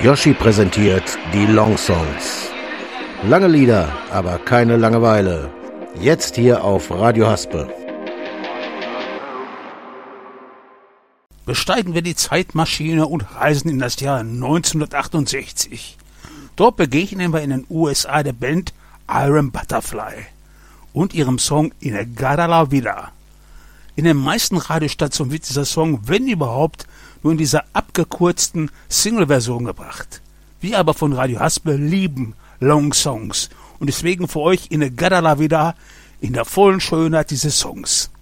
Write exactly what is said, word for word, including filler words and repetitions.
Yoshi präsentiert die Long Songs. Lange Lieder, aber keine Langeweile. Jetzt hier auf Radio Haspe. Besteigen wir die Zeitmaschine und reisen in das Jahr neunzehnhundertachtundsechzig. Dort begegnen wir in den U S A der Band Iron Butterfly und ihrem Song In a Gada La Vida. In den meisten Radiostationen wird dieser Song, wenn überhaupt, nur in dieser abgekürzten Single-Version gebracht. Wir aber von Radio Haspe lieben Long Songs und deswegen für euch In a Gada La Vida in der vollen Schönheit dieses Songs.